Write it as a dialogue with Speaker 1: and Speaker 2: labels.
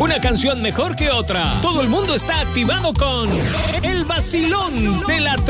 Speaker 1: Una canción mejor que otra. Todo el mundo está activado con el vacilón de la